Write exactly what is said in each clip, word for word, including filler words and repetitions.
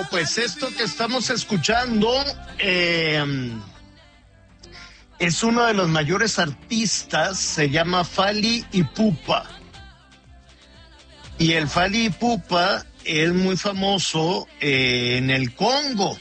Pues esto que estamos escuchando eh, es uno de los mayores artistas, se llama Fally Ipupa. Y el Fally Ipupa es muy famoso eh, en el Congo.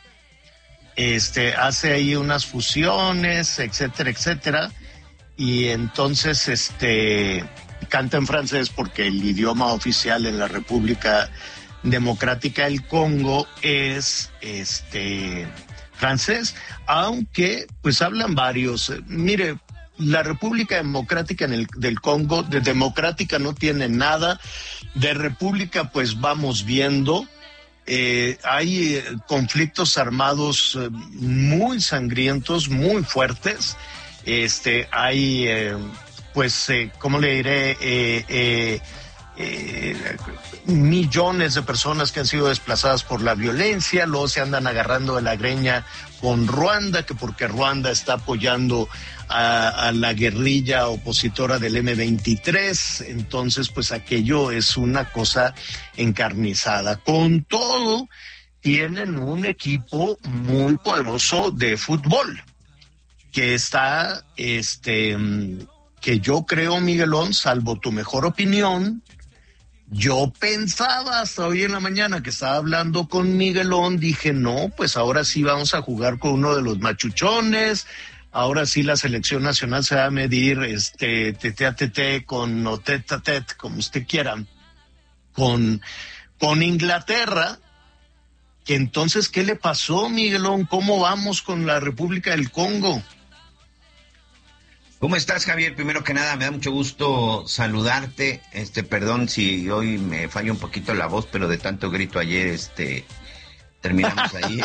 Este, hace ahí unas fusiones, etcétera, etcétera. Y entonces este, canta en francés porque el idioma oficial en la República Democrática del Congo es este francés, aunque pues hablan varios. Mire, la República Democrática en el, del Congo, de democrática no tiene nada, de república pues vamos viendo. Eh, hay eh, conflictos armados eh, muy sangrientos, muy fuertes. Este, hay eh, pues, eh, ¿cómo le diré? Eh, eh, Eh, millones de personas que han sido desplazadas por la violencia, luego se andan agarrando de la greña con Ruanda, que porque Ruanda está apoyando a, a la guerrilla opositora del eme veintitrés, entonces pues aquello es una cosa encarnizada. Con todo, tienen un equipo muy poderoso de fútbol, que está, este, que yo creo, Miguelón, salvo tu mejor opinión, yo pensaba hasta hoy en la mañana que estaba hablando con Miguelón, dije, no, pues ahora sí vamos a jugar con uno de los machuchones, ahora sí la selección nacional se va a medir este tete a tete con o tete a tete, como usted quiera, con, con Inglaterra. Que entonces, ¿qué le pasó, Miguelón? ¿Cómo vamos con la República del Congo? ¿Cómo estás, Javier? Primero que nada, me da mucho gusto saludarte. Este, perdón si hoy me falla un poquito la voz, pero de tanto grito ayer, este, terminamos ahí.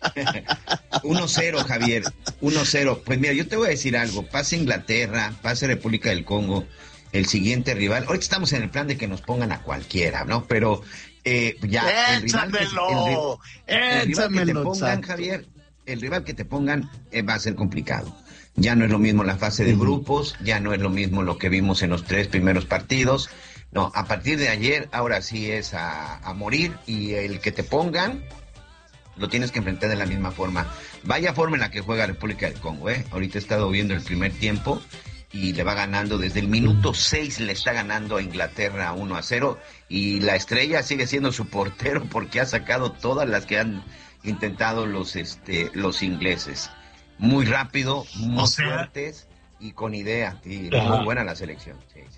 uno cero, Javier, uno cero. Pues mira, yo te voy a decir algo. Pase Inglaterra, pase República del Congo, el siguiente rival. Ahorita estamos en el plan de que nos pongan a cualquiera, ¿no? Pero eh, ya, el rival, que, el, el rival que te pongan, Javier, el rival que te pongan eh, va a ser complicado. Ya no es lo mismo la fase de grupos, ya no es lo mismo lo que vimos en los tres primeros partidos. No, a partir de ayer, ahora sí es a, a morir, y el que te pongan, lo tienes que enfrentar de la misma forma. Vaya forma en la que juega República del Congo, ¿eh? Ahorita he estado viendo el primer tiempo y le va ganando desde el minuto seis, le está ganando a Inglaterra uno a cero, y la estrella sigue siendo su portero porque ha sacado todas las que han intentado los, este, los ingleses. Muy rápido, muy o sea, fuertes y con idea. Sí, muy buena la selección. Sí, sí,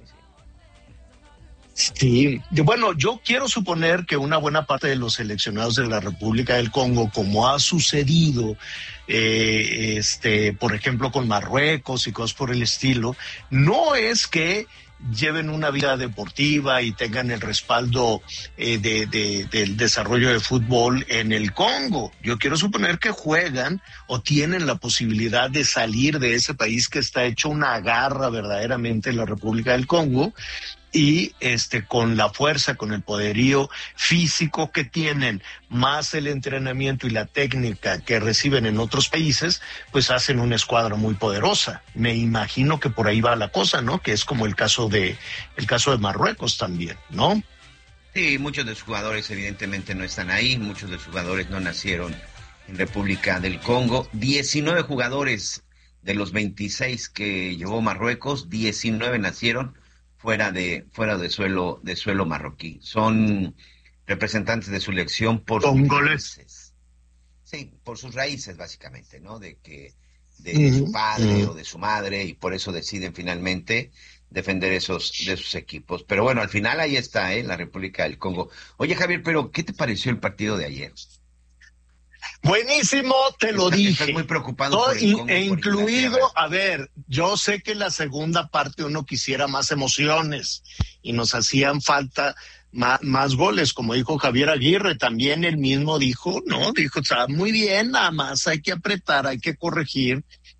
sí. Sí, bueno, yo quiero suponer que una buena parte de los seleccionados de la República del Congo, como ha sucedido, eh, este, por ejemplo, con Marruecos y cosas por el estilo, no es que lleven una vida deportiva y tengan el respaldo eh, de, de, del desarrollo de fútbol en el Congo. Yo quiero suponer que juegan o tienen la posibilidad de salir de ese país que está hecho una garra verdaderamente en la República del Congo, y este con la fuerza, con el poderío físico que tienen, más el entrenamiento y la técnica que reciben en otros países, pues hacen una escuadra muy poderosa. Me imagino que por ahí va la cosa, ¿no? Que es como el caso de el caso de Marruecos también, ¿no? Sí, muchos de sus jugadores evidentemente no están ahí, muchos de sus jugadores no nacieron en República del Congo. diecinueve jugadores de los veintiséis que llevó Marruecos, diecinueve nacieron fuera de fuera de suelo de suelo marroquí. Son representantes de su elección por sus raíces. Sí, por sus raíces básicamente, ¿no? De que de uh-huh. su padre uh-huh. o de su madre, y por eso deciden finalmente defender esos de sus equipos. Pero bueno, al final ahí está, ¿eh? La República del Congo. Oye, Javier, pero ¿qué te pareció el partido de ayer? Buenísimo, te lo estás, dije. Estás muy preocupado por el Congo, e incluido, a ver, yo sé que la segunda parte uno quisiera más emociones y nos hacían falta más, más goles, como dijo Javier Aguirre, también él mismo dijo, no, dijo, está muy bien, nada más hay que apretar, hay que corregir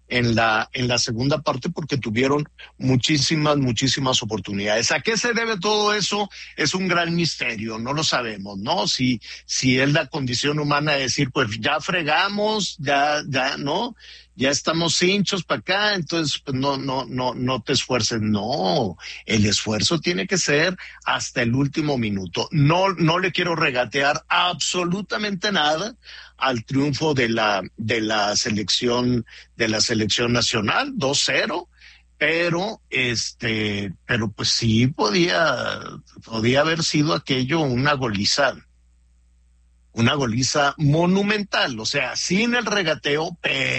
en la, en la segunda parte porque tuvieron muchísimas, muchísimas oportunidades. ¿A qué se debe todo eso? Es un gran misterio, no lo sabemos, ¿no? Si, si es la condición humana de decir, pues ya fregamos, ya, ya, ¿no? Ya estamos hinchos para acá, entonces pues no, no, no, no te esfuerces. No, el esfuerzo tiene que ser hasta el último minuto. No, no le quiero regatear absolutamente nada al triunfo de la, de la selección, de la selección nacional, dos cero, pero este, pero pues sí podía, podía haber sido aquello una goliza. Una goliza monumental, o sea, sin el regateo,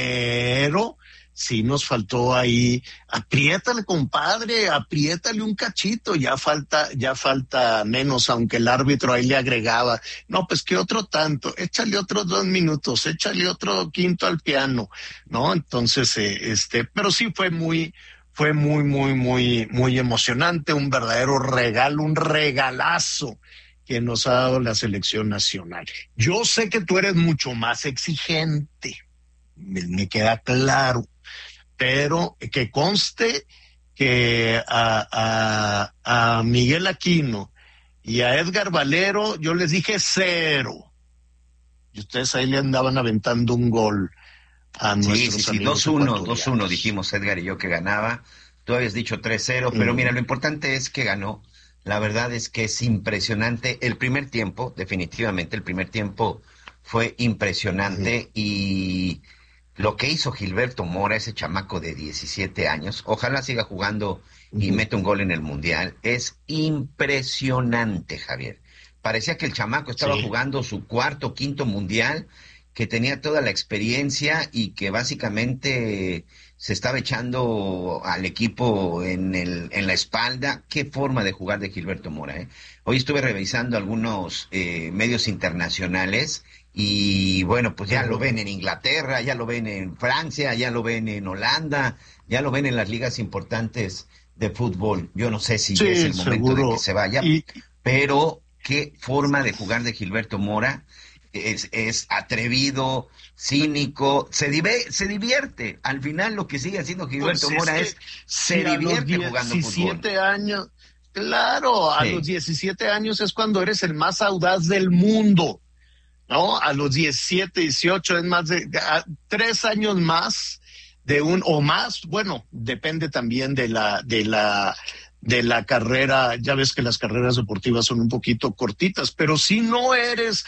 pero sí nos faltó ahí, apriétale, compadre, apriétale un cachito, ya falta, ya falta menos, aunque el árbitro ahí le agregaba, no, pues que otro tanto, échale otros dos minutos, échale otro quinto al piano, ¿no? Entonces, eh, este, pero sí fue muy, fue muy, muy, muy, muy emocionante, un verdadero regalo, un regalazo que nos ha dado la selección nacional. Yo sé que tú eres mucho más exigente, me, me queda claro, pero que conste que a, a, a Miguel Aquino y a Edgar Valero yo les dije cero, y ustedes ahí le andaban aventando un gol a nuestros sí, sí, sí, amigos dos uno, ecuatorianos. dos uno dijimos Edgar y yo que ganaba, tú habías dicho tres cero, pero mm. mira, lo importante es que ganó. La verdad es que es impresionante. El primer tiempo, definitivamente, el primer tiempo fue impresionante. Uh-huh. Y lo que hizo Gilberto Mora, ese chamaco de diecisiete años, ojalá siga jugando y uh-huh. mete un gol en el Mundial, es impresionante, Javier. Parecía que el chamaco estaba sí. jugando su cuarto, quinto Mundial, que tenía toda la experiencia y que básicamente se estaba echando al equipo en el en la espalda. Qué forma de jugar de Gilberto Mora, ¿eh? Hoy estuve revisando algunos eh, medios internacionales y bueno, pues ya lo ven en Inglaterra, ya lo ven en Francia, ya lo ven en Holanda, ya lo ven en las ligas importantes de fútbol. Yo no sé si sí, es el momento seguro. de que se vaya, y... pero qué forma de jugar de Gilberto Mora. Es, es atrevido, cínico, se, dive, se divierte. Al final lo que sigue haciendo Gilberto pues Mora es, es se si divierte jugando fútbol. diecisiete años, claro, a sí. los diecisiete años es cuando eres el más audaz del mundo, ¿no? A los diecisiete, dieciocho es más de a, tres años más de un o más, bueno, depende también de la de la de la carrera. Ya ves que las carreras deportivas son un poquito cortitas, pero si no eres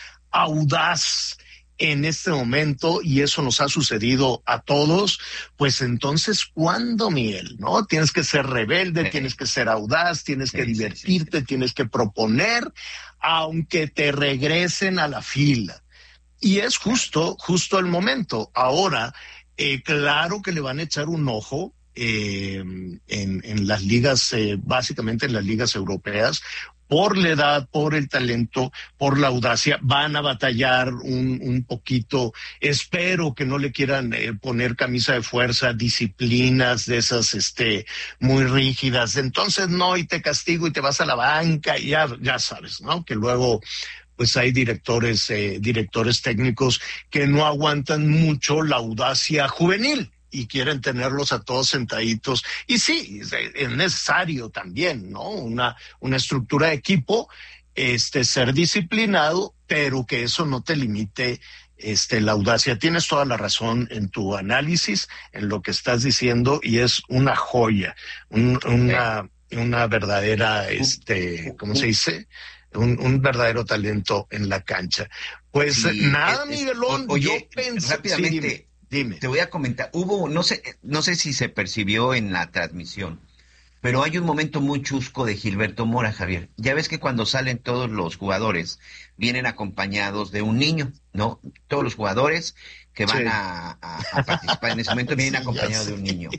audaz en este momento, y eso nos ha sucedido a todos, pues entonces, ¿cuándo, Miguel? ¿No? Tienes que ser rebelde, sí. tienes que ser audaz, tienes sí, que divertirte, sí, sí. tienes que proponer, aunque te regresen a la fila. Y es justo, justo el momento. Ahora, eh, claro que le van a echar un ojo eh, en, en las ligas, eh, básicamente en las ligas europeas, por la edad, por el talento, por la audacia, van a batallar un, un poquito. Espero que no le quieran eh, poner camisa de fuerza, disciplinas de esas este muy rígidas. Entonces no, y te castigo y te vas a la banca y ya, ya sabes, ¿no? Que luego pues hay directores, eh, directores técnicos que no aguantan mucho la audacia juvenil y quieren tenerlos a todos sentaditos. Y sí, es necesario también, ¿no? Una, una estructura de equipo, este, ser disciplinado, pero que eso no te limite este, la audacia. Tienes toda la razón en tu análisis, en lo que estás diciendo, y es una joya, un, una, una verdadera, este, ¿cómo se dice? Un, un verdadero talento en la cancha. Pues sí, nada, es, Miguelón, oye, yo pensé... Rápidamente... Sí, Dime. Te voy a comentar, hubo, no sé, no sé si se percibió en la transmisión, pero hay un momento muy chusco de Gilberto Mora, Javier. Ya ves que cuando salen todos los jugadores, vienen acompañados de un niño, ¿no? Todos los jugadores que van sí. a, a, a participar en ese momento vienen sí, acompañados de un niño.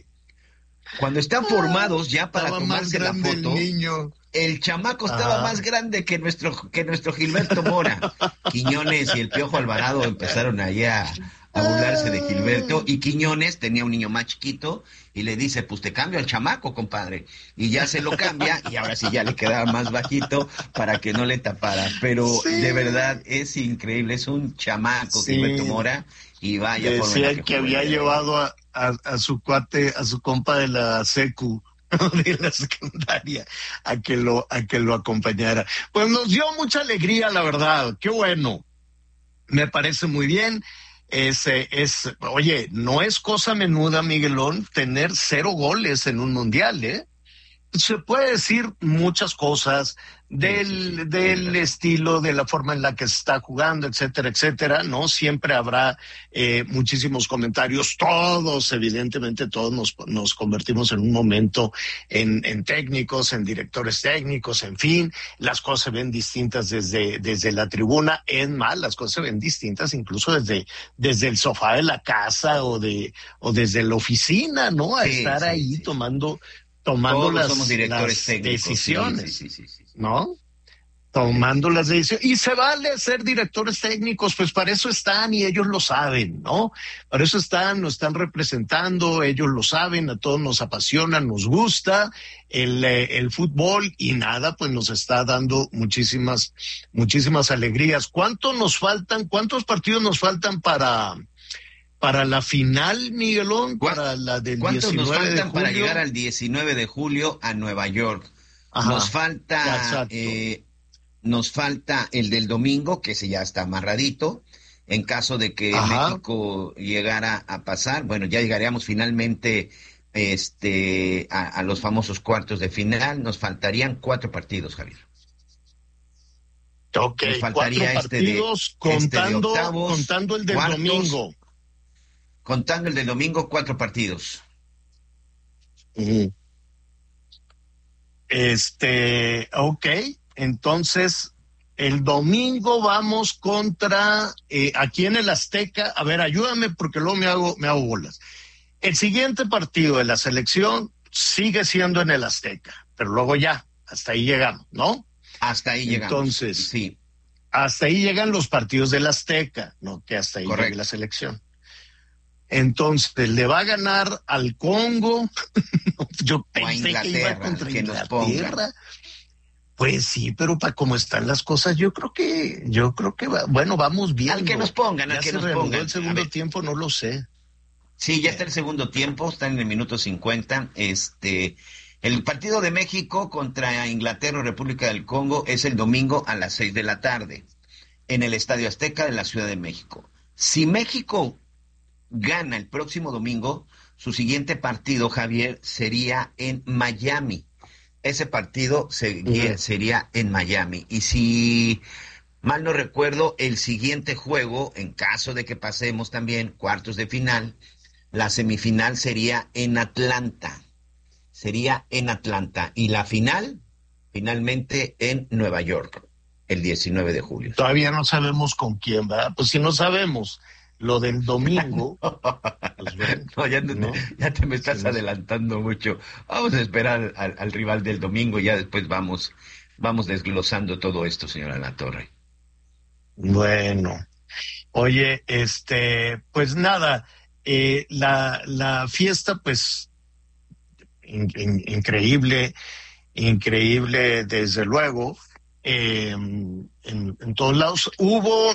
Cuando están formados ya para estaba tomarse la foto, el, niño. el chamaco estaba ah. más grande que nuestro, que nuestro Gilberto Mora. Quiñones y el Piojo Alvarado empezaron allá a burlarse de Gilberto, y Quiñones tenía un niño más chiquito y le dice, pues te cambio al chamaco, compadre, y ya se lo cambia, y ahora sí ya le quedaba más bajito para que no le tapara, pero sí. de verdad es increíble, es un chamaco sí. Gilberto Mora, y vaya decía forma en la que, que había llevado a, a, a su cuate, a su compa de la secu, de la secundaria, a que lo, a que lo acompañara. Pues nos dio mucha alegría, la verdad. Qué bueno. Me parece muy bien. Es, es, oye, no es cosa menuda, Miguelón, tener cero goles en un mundial, ¿eh? Se puede decir muchas cosas del, sí, sí, sí, del estilo, de la forma en la que se está jugando, etcétera, etcétera, ¿no? Siempre habrá eh, muchísimos comentarios, todos, evidentemente todos nos, nos convertimos en un momento en, en técnicos, en directores técnicos, en fin, las cosas se ven distintas desde, desde la tribuna, es más, las cosas se ven distintas incluso desde, desde el sofá de la casa o de, o desde la oficina, ¿no? A sí, estar sí, ahí sí, tomando... tomando Todos las, somos directores las técnicos, decisiones, sí, sí, sí, sí, sí. ¿no? Tomando sí. las decisiones. Y se vale ser directores técnicos, pues para eso están y ellos lo saben, ¿no? Para eso están, nos están representando, ellos lo saben, a todos nos apasiona, nos gusta el, el fútbol y nada, pues nos está dando muchísimas, muchísimas alegrías. ¿Cuánto nos faltan? ¿Cuántos partidos nos faltan para... para la final, Miguelón, para la del ¿Cuántos diecinueve nos faltan de julio? Para llegar al diecinueve de julio a Nueva York? Ajá, nos falta eh, nos falta el del domingo, que ese ya está amarradito. En caso de que Ajá. México llegara a pasar, bueno, ya llegaríamos finalmente este a, a los famosos cuartos de final. Nos faltarían cuatro partidos, Javier. Ok, nos faltaría cuatro partidos este de, contando, este de octavos, contando el del cuartos, domingo. Contando el del domingo, cuatro partidos. Uh-huh. Este, ok, entonces el domingo vamos contra, eh, aquí en el Azteca, a ver, ayúdame porque luego me hago, me hago bolas. El siguiente partido de la selección sigue siendo en el Azteca, pero luego ya, hasta ahí llegamos, ¿no? Hasta ahí llegamos. Entonces, sí. Hasta ahí llegan los partidos del Azteca, no que hasta ahí Correcto. Llegue la selección. Entonces, le va a ganar al Congo. Yo pensé que iba contra que Inglaterra. Pues sí, pero para cómo están las cosas, yo creo que, yo creo que va, bueno, vamos viendo. Al que nos pongan, al ya que se nos reanudó pongan. El segundo tiempo, no lo sé. Sí, ya está el segundo tiempo, está en el minuto cincuenta. Este, el partido de México contra Inglaterra o República del Congo es el domingo a las seis de la tarde en el Estadio Azteca de la Ciudad de México. Si México gana el próximo domingo, su siguiente partido, Javier, sería en Miami. Ese partido sería, uh-huh. sería en Miami. Y si mal no recuerdo, el siguiente juego, en caso de que pasemos también cuartos de final, la semifinal sería en Atlanta. Sería en Atlanta. Y la final, finalmente, en Nueva York, el diecinueve de julio. Todavía no sabemos con quién, ¿verdad? Pues si no sabemos lo del domingo. Pues bueno, no, ya, no, ¿no? ya te me estás sí, adelantando mucho. Vamos a esperar al, al rival del domingo, ya después vamos, vamos desglosando todo esto, señora Alatorre. Bueno, oye, este, pues nada, eh, la, la fiesta, pues, in, in, increíble, increíble, desde luego, eh, en, en todos lados. Hubo,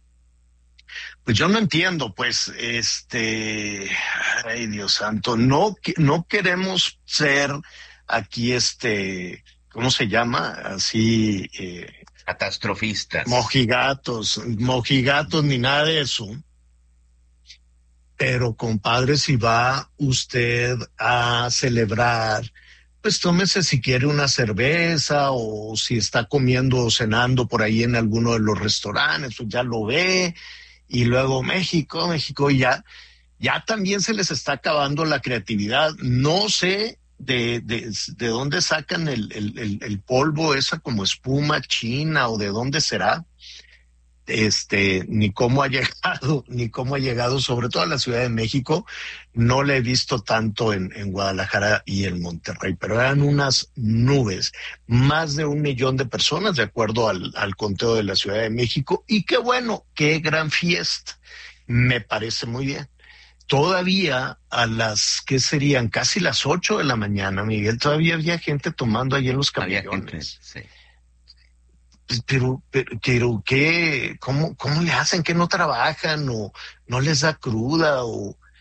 pues yo no entiendo, pues, este, ay Dios santo, no, no queremos ser aquí, este, ¿cómo se llama? Así, eh, catastrofistas. Mojigatos, mojigatos ni nada de eso. Pero, compadre, si va usted a celebrar, pues tómese si quiere una cerveza o si está comiendo o cenando por ahí en alguno de los restaurantes, pues ya lo ve. Y luego México, México ya, ya también se les está acabando la creatividad. No sé de, de, de dónde sacan el, el, el, el polvo, esa como espuma china o de dónde será. Este, ni cómo ha llegado, ni cómo ha llegado, sobre todo a la Ciudad de México. No la he visto tanto en, en Guadalajara y en Monterrey, pero eran unas nubes, más de un millón de personas, de acuerdo al, al conteo de la Ciudad de México. Y qué bueno, qué gran fiesta. Me parece muy bien. Todavía a las, ¿qué serían? Casi las ocho de la mañana, Miguel, todavía había gente tomando ahí en los camiones. Sí. Pero, pero, pero, ¿qué? ¿Cómo, cómo le hacen? ¿Que no trabajan? ¿O no les da cruda? ¿O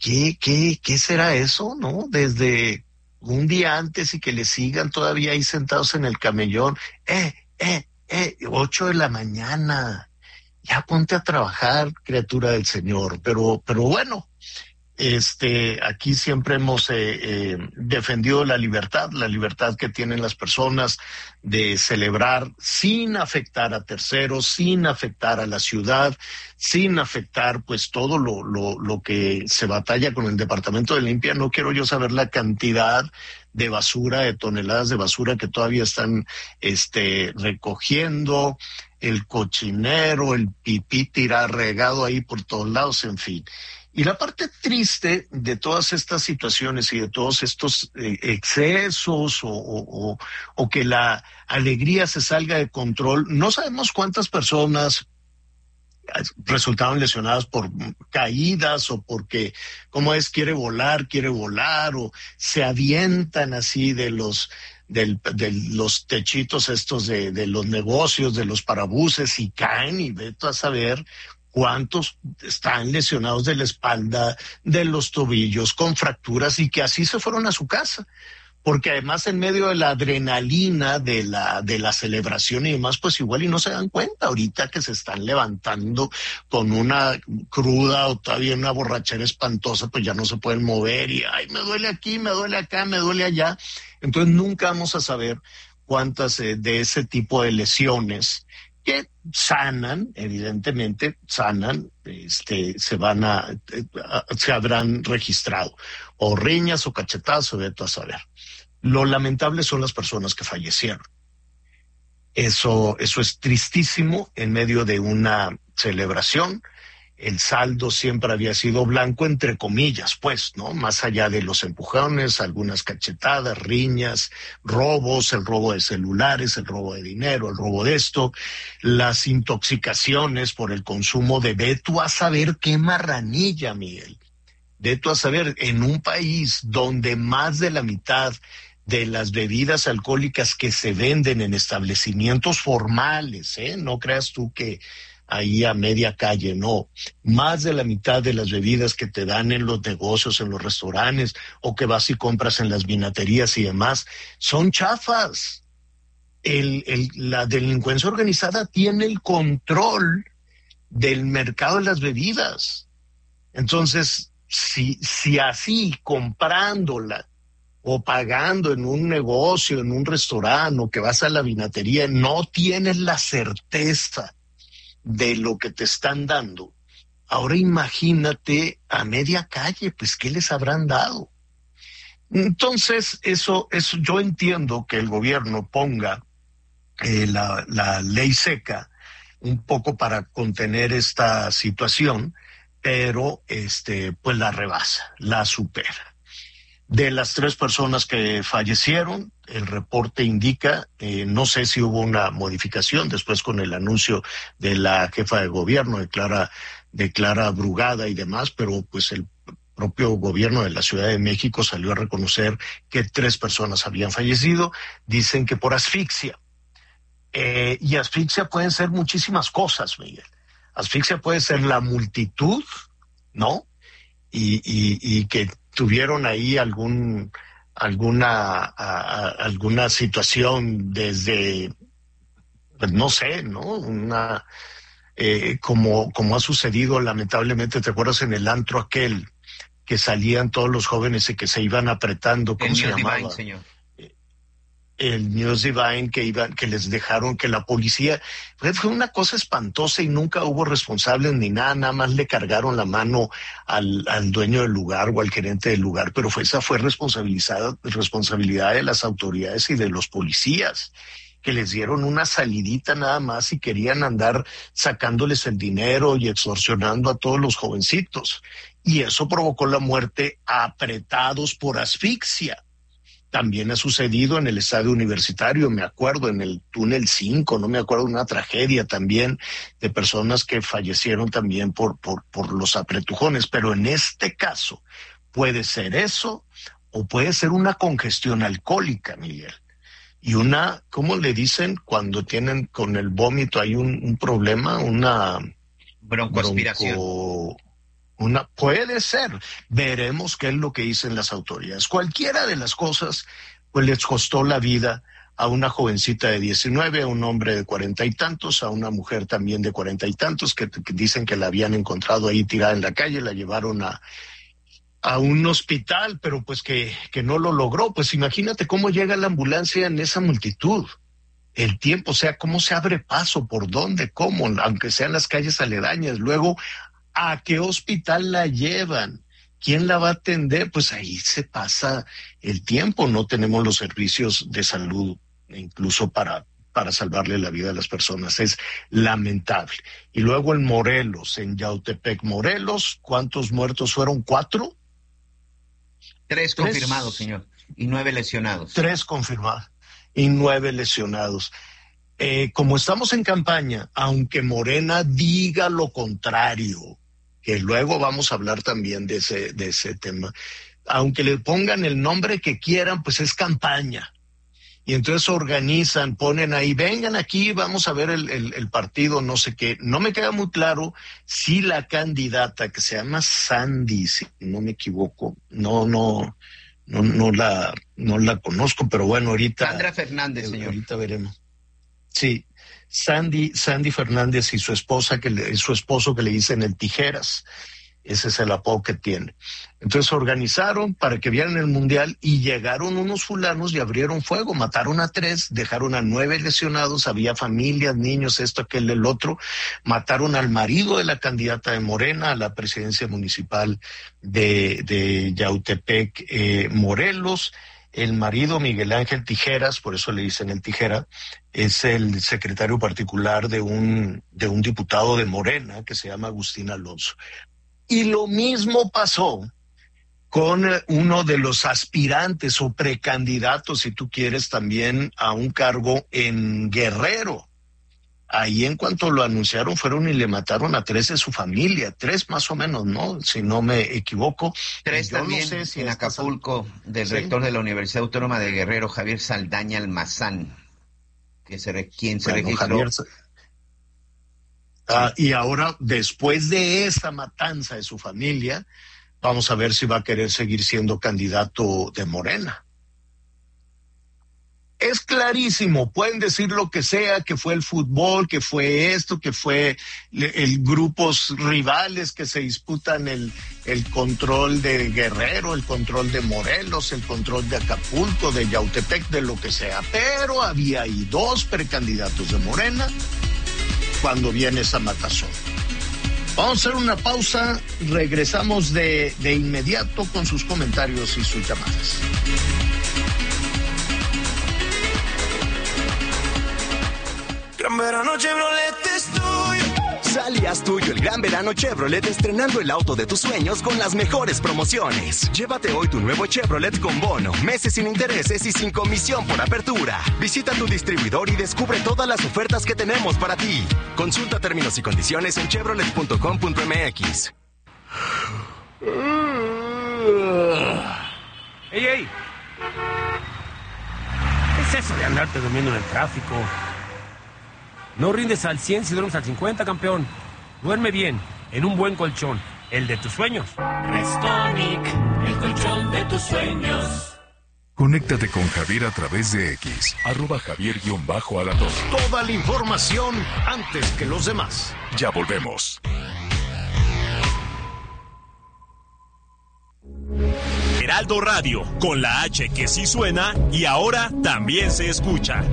¿qué, qué, qué será eso, no? Desde un día antes y que le sigan todavía ahí sentados en el camellón. Eh, eh, eh, ocho de la mañana. Ya ponte a trabajar, criatura del Señor. Pero, pero bueno, este, aquí siempre hemos eh, eh, defendido la libertad, la libertad que tienen las personas de celebrar sin afectar a terceros, sin afectar a la ciudad, sin afectar pues todo lo, lo, lo que se batalla con el Departamento de Limpia. No quiero yo saber la cantidad de basura, de toneladas de basura que todavía están este, recogiendo, el cochinero, el pipí tirado regado ahí por todos lados, en fin. Y la parte triste de todas estas situaciones y de todos estos eh, excesos o, o, o, o que la alegría se salga de control, no sabemos cuántas personas resultaron lesionadas por caídas o porque, como es, quiere volar, quiere volar, o se avientan así de los del, de los techitos estos de, de los negocios, de los parabuses, y caen, y vete a saber cuántos están lesionados de la espalda, de los tobillos, con fracturas, y que así se fueron a su casa. Porque además en medio de la adrenalina de la de la celebración y demás, pues igual y no se dan cuenta ahorita que se están levantando con una cruda o todavía una borrachera espantosa, pues ya no se pueden mover y ay, me duele aquí, me duele acá, me duele allá. Entonces nunca vamos a saber cuántas eh, de ese tipo de lesiones que sanan, evidentemente sanan, este, se van a, a se habrán registrado, o riñas o cachetadas, o de todo a saber. Lo lamentable son las personas que fallecieron. Eso, eso es tristísimo en medio de una celebración. El saldo siempre había sido blanco, entre comillas, pues, ¿no? Más allá de los empujones, algunas cachetadas, riñas, robos, el robo de celulares, el robo de dinero, el robo de esto, las intoxicaciones por el consumo de ve tú a saber qué marranilla, Miguel. Ve tú a saber, en un país donde más de la mitad de las bebidas alcohólicas que se venden en establecimientos formales, ¿eh? No creas tú que ahí a media calle, no. Más de la mitad de las bebidas que te dan en los negocios, en los restaurantes, o que vas y compras en las vinaterías y demás, son chafas. El, el, la delincuencia organizada tiene el control del mercado de las bebidas. Entonces, si, si así, comprándola, o pagando en un negocio, en un restaurante, o que vas a la vinatería, no tienes la certeza de lo que te están dando. Ahora imagínate a media calle, pues ¿qué les habrán dado? Entonces, eso, eso yo entiendo que el gobierno ponga eh, la, la ley seca un poco para contener esta situación, pero este, pues la rebasa, la supera. De las tres personas que fallecieron, el reporte indica, eh, no sé si hubo una modificación después con el anuncio de la jefa de gobierno, de Clara, de Clara Brugada y demás, pero pues el propio gobierno de la Ciudad de México salió a reconocer que tres personas habían fallecido, dicen que por asfixia. Eh, y asfixia pueden ser muchísimas cosas, Miguel. Asfixia puede ser la multitud, ¿no? Y, y, y que tuvieron ahí algún alguna a, a, alguna situación desde, pues no sé, ¿no? Una eh, como como ha sucedido lamentablemente, ¿te acuerdas en el antro aquel que salían todos los jóvenes y que se iban apretando? ¿Cómo se llamaba? Divine, señor. El News Divine, que iban, que les dejaron, que la policía, fue una cosa espantosa y nunca hubo responsables ni nada, nada más le cargaron la mano al, al dueño del lugar o al gerente del lugar, pero fue, esa fue responsabilidad, responsabilidad de las autoridades y de los policías, que les dieron una salidita nada más y querían andar sacándoles el dinero y extorsionando a todos los jovencitos. Y eso provocó la muerte apretados por asfixia. También ha sucedido en el estadio universitario, me acuerdo, en el túnel cinco, no me acuerdo, una tragedia también de personas que fallecieron también por, por, por los apretujones. Pero en este caso puede ser eso o puede ser una congestión alcohólica, Miguel. Y una, ¿cómo le dicen cuando tienen con el vómito hay un, un problema? Una broncoaspiración. Bronco, Una, puede ser. Veremos qué es lo que dicen las autoridades. Cualquiera de las cosas, pues les costó la vida a una jovencita de diecinueve, a un hombre de cuarenta y tantos, a una mujer también de cuarenta y tantos, que, que dicen que la habían encontrado ahí tirada en la calle, la llevaron a, a un hospital, pero pues que, que no lo logró. Pues imagínate cómo llega la ambulancia en esa multitud. El tiempo, o sea, cómo se abre paso, por dónde, cómo, aunque sean las calles aledañas. Luego, ¿a qué hospital la llevan? ¿Quién la va a atender? Pues ahí se pasa el tiempo. No tenemos los servicios de salud, incluso para, para salvarle la vida a las personas. Es lamentable. Y luego en Morelos, en Yautepec, Morelos, ¿cuántos muertos fueron? ¿Cuatro? Tres confirmados, señor, y nueve lesionados. Tres confirmados y nueve lesionados. Eh, como estamos en campaña, aunque Morena diga lo contrario, que luego vamos a hablar también de ese, de ese tema, aunque le pongan el nombre que quieran, pues es campaña. Y entonces organizan, ponen ahí, vengan aquí, vamos a ver el, el, el partido, no sé qué. No me queda muy claro si la candidata, que se llama Sandy, si no me equivoco, no, no, no, no la, no la conozco, pero bueno, ahorita. Sandra Fernández, señor. Ahorita veremos. Sí, Sandy, Sandy Fernández y su esposa, que le, su esposo que le dicen el Tijeras. Ese es el apodo que tiene. Entonces organizaron para que vieran el mundial y llegaron unos fulanos y abrieron fuego, mataron a tres, dejaron a nueve lesionados, había familias, niños, esto, aquel, el otro, mataron al marido de la candidata de Morena a la presidencia municipal de, de Yautepec, eh, Morelos. El marido, Miguel Ángel Tijeras, por eso le dicen el Tijera, es el secretario particular de un, de un diputado de Morena que se llama Agustín Alonso. Y lo mismo pasó con uno de los aspirantes o precandidatos, si tú quieres, también a un cargo en Guerrero. Ahí en cuanto lo anunciaron fueron y le mataron a tres de su familia, tres más o menos, ¿no? Si no me equivoco. Tres Yo también no sé si en Acapulco, del ¿sí? rector de la Universidad Autónoma de Guerrero, Javier Saldaña Almazán, que se, quien se bueno, registró... Javier... Ah, y ahora, después de esa matanza de su familia, vamos a ver si va a querer seguir siendo candidato de Morena. Es clarísimo, pueden decir lo que sea, que fue el fútbol, que fue esto, que fue el, el grupos rivales que se disputan el, el control de Guerrero, el control de Morelos, el control de Acapulco, de Yautepec, de lo que sea. Pero había ahí dos precandidatos de Morena cuando viene esa matazón. Vamos a hacer una pausa, regresamos de, de inmediato con sus comentarios y sus llamadas. Gran verano Chevrolet es tuyo. Salías tuyo el gran verano Chevrolet estrenando el auto de tus sueños con las mejores promociones. Llévate hoy tu nuevo Chevrolet con bono, meses sin intereses y sin comisión por apertura. Visita tu distribuidor y descubre todas las ofertas que tenemos para ti. Consulta términos y condiciones en chevrolet punto com punto m x. ¡Ey, ey! ¿Qué es eso de andarte durmiendo en el tráfico? No rindes al cien si duermes al cincuenta, campeón. Duerme bien, en un buen colchón, el de tus sueños. Restonic, el colchón de tus sueños. Conéctate con Javier a través de X, arroba Javier-Alatorre. Toda la información antes que los demás. Ya volvemos. Heraldo Radio, con la H que sí suena y ahora también se escucha.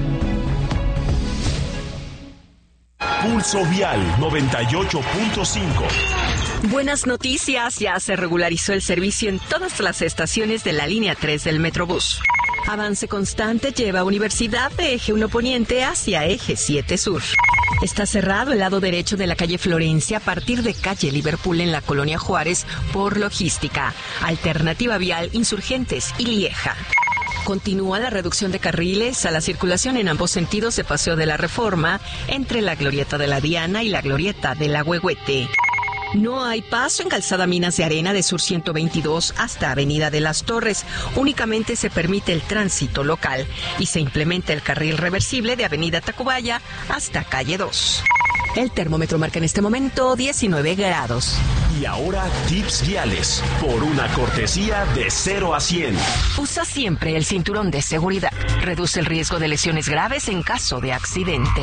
Pulso Vial noventa y ocho punto cinco. Buenas noticias, ya se regularizó el servicio en todas las estaciones de la línea tres del Metrobús. Avance constante lleva Universidad de Eje uno Poniente hacia Eje siete Sur. Está cerrado el lado derecho de la calle Florencia a partir de calle Liverpool en la Colonia Juárez por logística. Alternativa vial Insurgentes y Lieja. Continúa la reducción de carriles a la circulación en ambos sentidos de Paseo de la Reforma entre la Glorieta de la Diana y la Glorieta del Ahuehuete. No hay paso en Calzada Minas de Arena de Sur ciento veintidós hasta Avenida de las Torres. Únicamente se permite el tránsito local y se implementa el carril reversible de Avenida Tacubaya hasta Calle dos. El termómetro marca en este momento diecinueve grados. Y ahora tips viales por una cortesía de cero a cien. Usa siempre el cinturón de seguridad. Reduce el riesgo de lesiones graves en caso de accidente.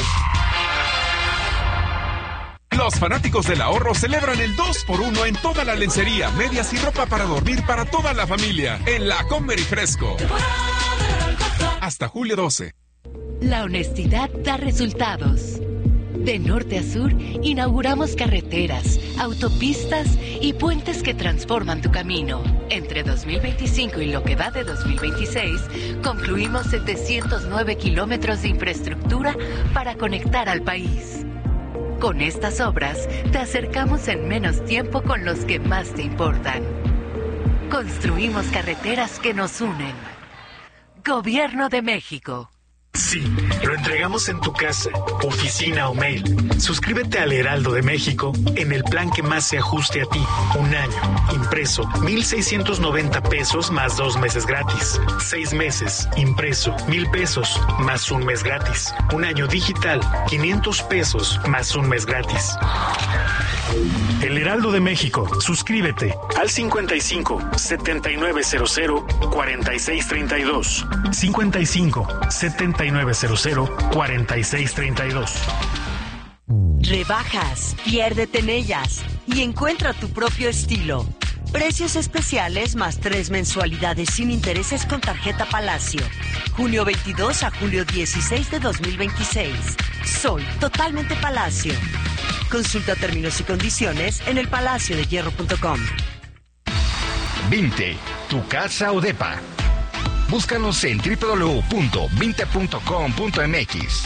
Los fanáticos del ahorro celebran el dos por uno en toda la lencería, medias y ropa para dormir para toda la familia en La Comer y Fresco. Hasta julio doce. La honestidad da resultados. De norte a sur, inauguramos carreteras, autopistas y puentes que transforman tu camino. Entre dos mil veinticinco y lo que va de dos mil veintiséis, concluimos setecientos nueve kilómetros de infraestructura para conectar al país. Con estas obras, te acercamos en menos tiempo con los que más te importan. Construimos carreteras que nos unen. Gobierno de México. Sí, lo entregamos en tu casa, oficina o mail. Suscríbete al Heraldo de México en el plan que más se ajuste a ti. Un año, impreso, mil seiscientos noventa pesos más dos meses gratis. Seis meses, impreso, mil pesos más un mes gratis. Un año digital, quinientos pesos más un mes gratis. El Heraldo de México. Suscríbete al cincuenta y cinco, setenta y nueve cero cero, cuarenta y seis treinta y dos. cincuenta y cinco, setenta y nueve cero cero, cuarenta y seis treinta y dos. Rebajas, piérdete en ellas y encuentra tu propio estilo. Precios especiales más tres mensualidades sin intereses con tarjeta Palacio. Junio veintidós a julio dieciséis de dos mil veintiséis. Soy totalmente Palacio. Consulta términos y condiciones en el palacio de hierro punto com. Vinte, tu casa o depa. Búscanos en doble u doble u doble u punto vinte punto com punto m x.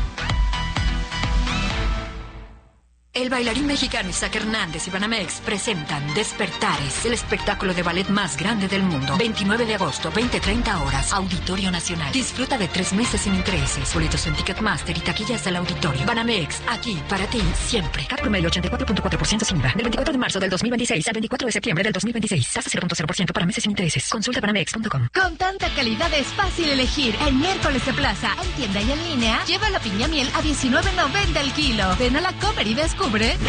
El bailarín mexicano Isaac Hernández y Banamex presentan Despertares, el espectáculo de ballet más grande del mundo. veintinueve de agosto, veinte treinta horas, Auditorio Nacional. Disfruta de tres meses sin intereses. Boletos en Ticketmaster y taquillas del auditorio. Banamex, aquí para ti, siempre. Cat promedio ochenta y cuatro punto cuatro por ciento sin I V A. Del veinticuatro de marzo del dos mil veintiséis al veinticuatro de septiembre del dos mil veintiséis. Tasa cero punto cero por ciento para meses sin intereses. Consulta banamex punto com. Con tanta calidad es fácil elegir. El miércoles de plaza, en tienda y en línea, lleva la piña miel a diecinueve noventa el kilo. Ven a La Comer y descubre.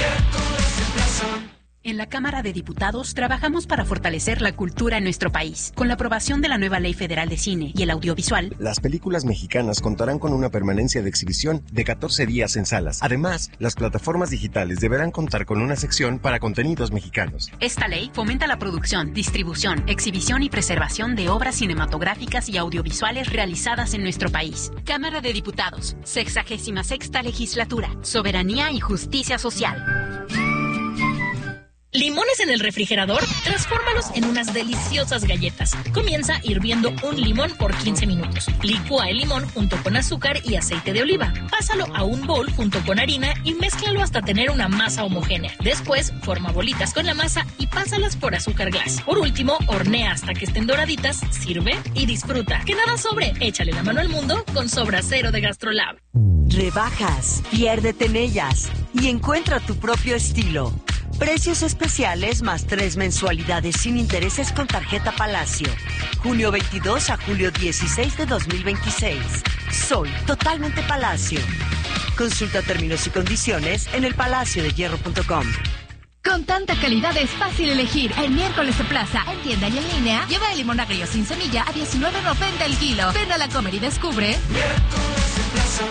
En la Cámara de Diputados trabajamos para fortalecer la cultura en nuestro país. Con la aprobación de la nueva Ley Federal de Cine y el Audiovisual, las películas mexicanas contarán con una permanencia de exhibición de catorce días en salas. Además, las plataformas digitales deberán contar con una sección para contenidos mexicanos. Esta ley fomenta la producción, distribución, exhibición y preservación de obras cinematográficas y audiovisuales realizadas en nuestro país. Cámara de Diputados, sexagésima sexta legislatura, soberanía y justicia social. ¿Limones en el refrigerador? Transfórmalos en unas deliciosas galletas. Comienza hirviendo un limón por quince minutos. Licúa el limón junto con azúcar y aceite de oliva. Pásalo a un bol junto con harina y mézclalo hasta tener una masa homogénea. Después, forma bolitas con la masa y pásalas por azúcar glass. Por último, hornea hasta que estén doraditas, sirve y disfruta. Que nada sobre, échale la mano al mundo con Sobra Cero de GastroLab. Rebajas, piérdete en ellas y encuentra tu propio estilo. Precios especiales más tres mensualidades sin intereses con tarjeta Palacio. Junio veintidós a julio dieciséis de dos mil veintiséis. Soy totalmente Palacio. Consulta términos y condiciones en el palacio de hierro punto com. Con tanta calidad es fácil elegir. El miércoles de plaza, en tienda y en línea, lleva el limón agrio sin semilla a diecinueve noventa el kilo. Ven a La Comer y descubre. Miércoles de plaza.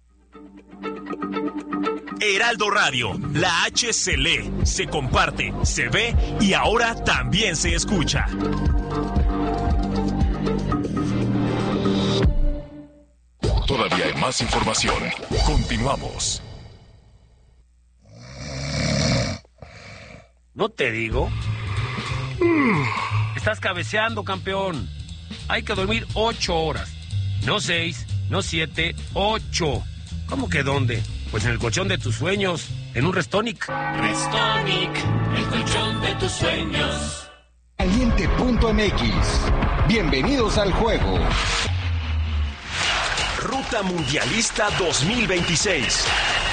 Heraldo Radio, la H se lee, se comparte, se ve y ahora también se escucha. Todavía hay más información. Continuamos. ¿No te digo? Estás cabeceando, campeón. Hay que dormir ocho horas. No seis, no siete, ocho. ¿Cómo que dónde? Pues en el colchón de tus sueños, en un Restonic. Restonic, el colchón de tus sueños. Caliente punto m x. Bienvenidos al juego. Ruta Mundialista dos mil veintiséis.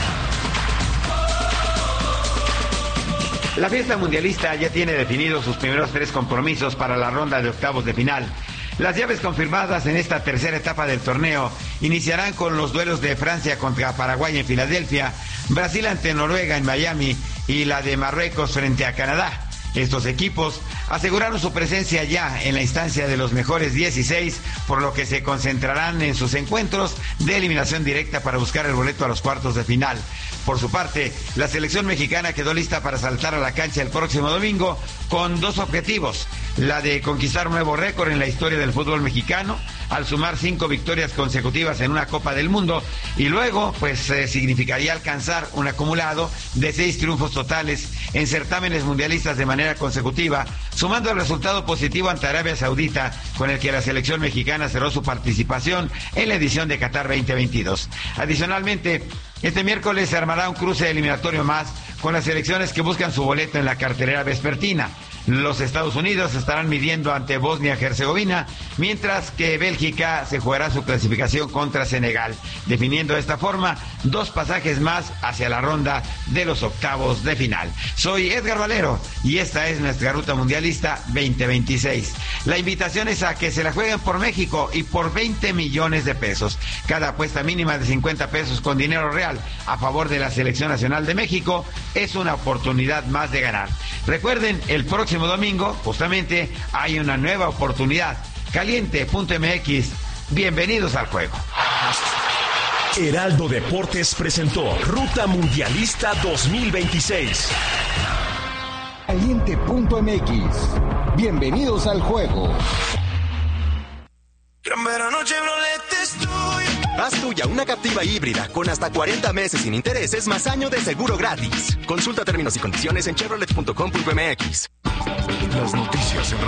La fiesta mundialista ya tiene definidos sus primeros tres compromisos para la ronda de octavos de final. Las llaves confirmadas en esta tercera etapa del torneo iniciarán con los duelos de Francia contra Paraguay en Filadelfia, Brasil ante Noruega en Miami y la de Marruecos frente a Canadá. Estos equipos aseguraron su presencia ya en la instancia de los mejores dieciséis, por lo que se concentrarán en sus encuentros de eliminación directa para buscar el boleto a los cuartos de final. Por su parte, la selección mexicana quedó lista para saltar a la cancha el próximo domingo con dos objetivos: la de conquistar un nuevo récord en la historia del fútbol mexicano, al sumar cinco victorias consecutivas en una Copa del Mundo, y luego, pues, eh, significaría alcanzar un acumulado de seis triunfos totales en certámenes mundialistas de manera consecutiva, sumando el resultado positivo ante Arabia Saudita, con el que la selección mexicana cerró su participación en la edición de Qatar veinte veintidós. Adicionalmente, este miércoles se armará un cruce eliminatorio más con las selecciones que buscan su boleto en la cartelera vespertina. Los Estados Unidos estarán midiendo ante Bosnia-Herzegovina, mientras que Bélgica se jugará su clasificación contra Senegal, definiendo de esta forma dos pasajes más hacia la ronda de los octavos de final. Soy Edgar Valero y esta es nuestra Ruta Mundialista veinte veintiséis. La invitación es a que se la jueguen por México y por veinte millones de pesos. Cada apuesta mínima de cincuenta pesos con dinero real a favor de la Selección Nacional de México es una oportunidad más de ganar. Recuerden, el próximo domingo, justamente, hay una nueva oportunidad. Caliente punto M X. Bienvenidos al juego. Heraldo Deportes presentó Ruta Mundialista dos mil veintiséis. Caliente punto M X. Bienvenidos al juego. Gran verano Chevrolet es tuyo. Haz tuya una Captiva híbrida con hasta cuarenta meses sin intereses más año de seguro gratis. Consulta términos y condiciones en chevrolet punto com punto M X. Las noticias en